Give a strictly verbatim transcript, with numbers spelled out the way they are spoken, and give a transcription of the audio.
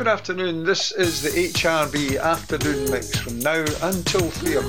afternoon. This is the H R B afternoon mix from now until three o'clock.